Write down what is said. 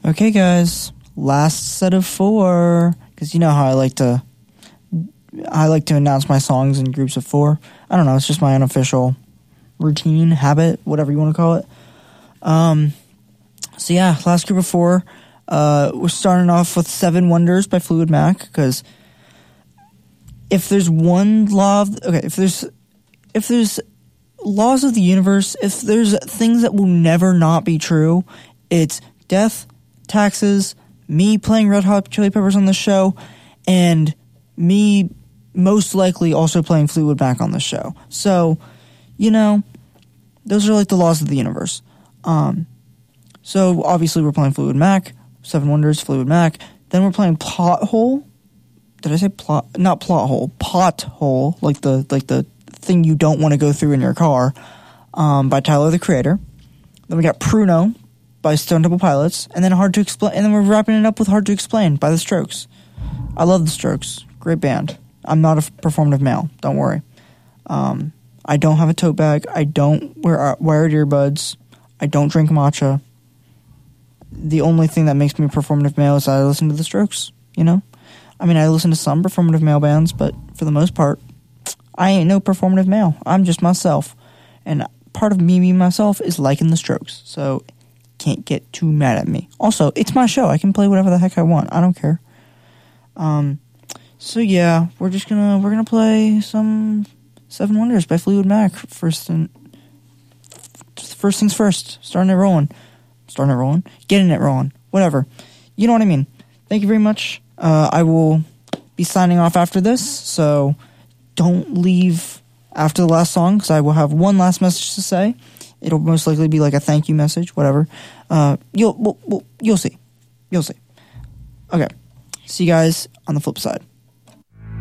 Okay, guys, last set of 4, because you know how I like to announce my songs in groups of 4. I don't know, it's just my unofficial routine, habit, whatever you want to call it. So yeah, last group of 4. We're starting off with 7 Wonders by Fleetwood Mac, because if there's one law of, if there's laws of the universe, if there's things that will never not be true, it's death, taxes, me playing Red Hot Chili Peppers on the show, and me most likely also playing Fleetwood Mac on the show. So, you know, those are like the laws of the universe. So obviously we're playing Fleetwood Mac, 7 Wonders, Fleetwood Mac. Then we're playing Pothole. Did I say plot? Not plot hole. Pothole, like the thing you don't want to go through in your car, by Tyler the Creator. Then we got Pruno by Stone Temple Pilots, and then Hard to Explain, and then we're wrapping it up with Hard to Explain by The Strokes. I love The Strokes. Great band. I'm not a performative male. Don't worry. I don't have a tote bag. I don't wear wired earbuds. I don't drink matcha. The only thing that makes me a performative male is that I listen to The Strokes, you know? I mean, I listen to some performative male bands, but for the most part, I ain't no performative male. I'm just myself. And part of me being myself is liking The Strokes. So, can't get too mad at me. Also, it's my show. I can play whatever the heck I want. I don't care. So yeah, we're gonna play some 7 Wonders by Fleetwood Mac first things first. Getting it rolling, whatever. You know what I mean. Thank you very much. I will be signing off after this, so don't leave after the last song, because I will have one last message to say. It'll most likely be like a thank you message, whatever. You'll see. Okay. See you guys on the flip side.